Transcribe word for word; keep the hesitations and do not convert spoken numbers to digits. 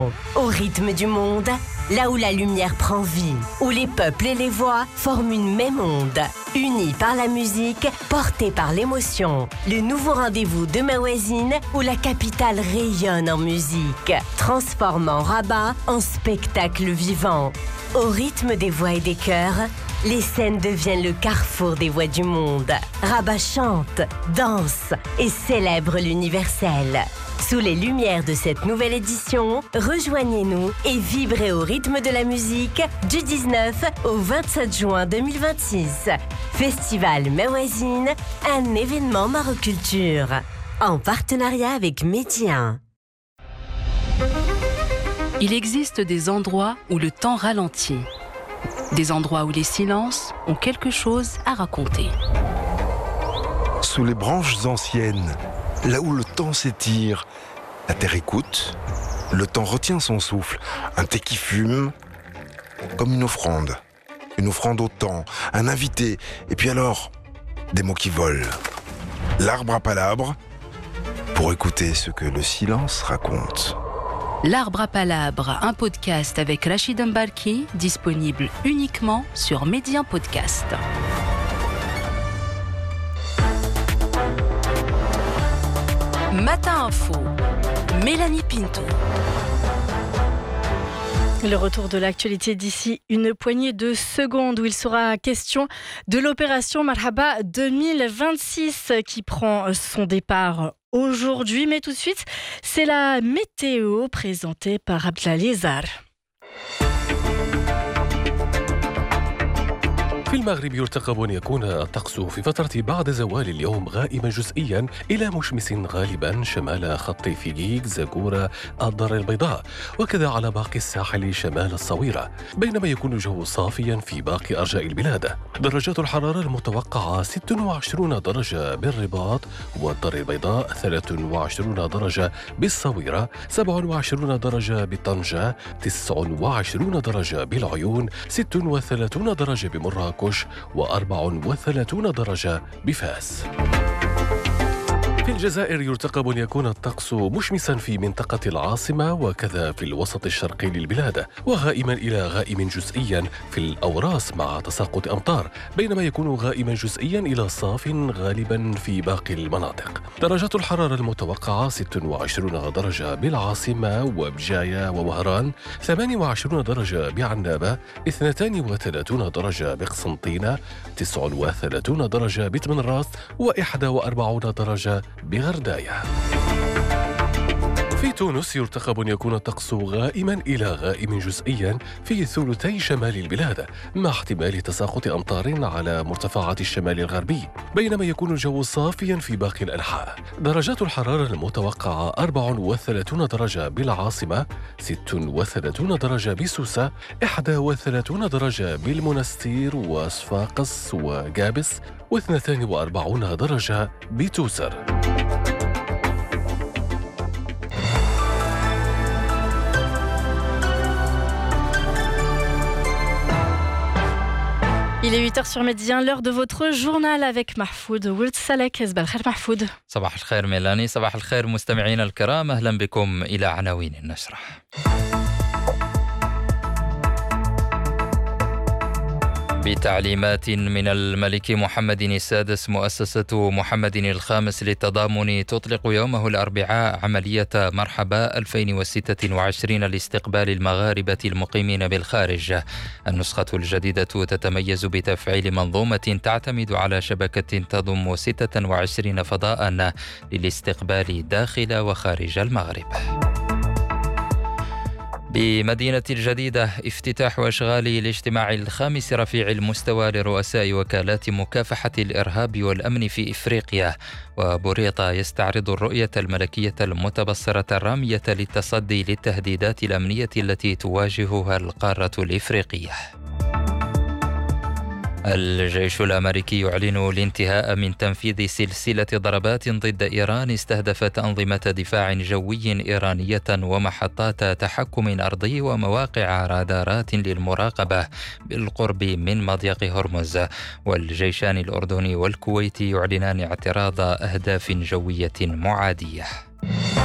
Au rythme du monde, là où la lumière prend vie, où les peuples et les voix forment une même onde, unis par la musique, portés par l'émotion. Le nouveau rendez-vous de Mawazine, où la capitale rayonne en musique, transformant Rabat en spectacle vivant. Au rythme des voix et des chœurs, les scènes deviennent le carrefour des voix du monde. Rabat chante, danse et célèbre l'universel. Sous les lumières de cette nouvelle édition, rejoignez-nous et vibrez au rythme de la musique du dix-neuf au vingt-sept juin deux mille vingt-six. Festival Mawazine, un événement maroculture, en partenariat avec Média. Il existe des endroits où le temps ralentit, des endroits où les silences ont quelque chose à raconter. Sous les branches anciennes, là où le temps s'étire, la terre écoute, le temps retient son souffle, un thé qui fume, comme une offrande. Une offrande au temps, un invité, et puis alors, des mots qui volent. L'arbre à palabres, pour écouter ce que le silence raconte. L'Arbre à Palabre, un podcast avec Rachid Mbarki, disponible uniquement sur Média Podcast. Matin Info, Mélanie Pinto. Le retour de l'actualité d'ici une poignée de secondes où il sera question de l'opération Marhaba deux mille vingt-six qui prend son départ aujourd'hui. Mais tout de suite, c'est la météo présentée par Abdelaziz Zar. في المغرب يرتقب أن يكون الطقس في فترة بعد زوال اليوم غائما جزئيا إلى مشمس غالبا شمال خط فيجيك زاكورة الدار البيضاء، وكذا على باقي الساحل شمال الصويرة، بينما يكون الجو صافيا في باقي أرجاء البلاد. درجات الحرارة المتوقعة ستة وعشرين درجة بالرباط والدار البيضاء، ثلاثة وعشرين درجة بالصويرة، سبعة وعشرين درجة بطنجة، تسعة وعشرين درجة بالعيون، ستة وثلاثين درجة بمراكش وأربع وثلاثين درجة بفاس. في الجزائر يرتقب أن يكون الطقس مشمسا في منطقة العاصمة وكذا في الوسط الشرقي للبلاد، وغائما إلى غائم جزئيا في الأوراس مع تساقط أمطار، بينما يكون غائما جزئيا إلى صاف غالبا في باقي المناطق. درجات الحرارة المتوقعة ستة وعشرين درجة بالعاصمة وبجاية ووهران، ثمانية وعشرين درجة بعنابة، اثنتين وثلاثين درجة بقسنطينة، تسعة وثلاثين درجة بتمنراس، وإحدى وأربعين درجة بغرداية. في تونس يرتقب أن يكون الطقس غائما إلى غائم جزئيا في ثلثي شمال البلاد، مع احتمال تساقط أمطار على مرتفعات الشمال الغربي، بينما يكون الجو صافيا في باقي الأنحاء. درجات الحرارة المتوقعة أربع وثلاثين درجة بالعاصمة، ستة وثلاثين درجة بسوسة، إحدى وثلاثين درجة بالمنستير وصفاقس وجابس، واثنتين وأربعين درجة بتوسر. Il est huit heures sur Médien, l'heure de votre journal avec Mahfoud Ould Salek. صباح الخير محفود. صباح الخير ميلاني، صباح الخير مستمعينا الكرام، أهلا بكم إلى عناوين النشرة. بتعليمات من الملك محمد السادس مؤسسة محمد الخامس للتضامن تطلق يومه الأربعاء عملية مرحبا ألفين وستة وعشرين لاستقبال المغاربة المقيمين بالخارج. النسخة الجديدة تتميز بتفعيل منظومة تعتمد على شبكة تضم ستة وعشرين فضاء للاستقبال داخل وخارج المغرب. بمدينة الجديدة افتتاح أشغال الاجتماع الخامس رفيع المستوى لرؤساء وكالات مكافحة الإرهاب والأمن في إفريقيا، وبوريطة يستعرض الرؤية الملكية المتبصرة الرامية للتصدي للتهديدات الأمنية التي تواجهها القارة الإفريقية. الجيش الأمريكي يعلن الانتهاء من تنفيذ سلسلة ضربات ضد إيران استهدفت أنظمة دفاع جوي إيرانية ومحطات تحكم أرضي ومواقع رادارات للمراقبة بالقرب من مضيق هرمز. والجيشان الأردني والكويتي يعلنان اعتراض أهداف جوية معادية.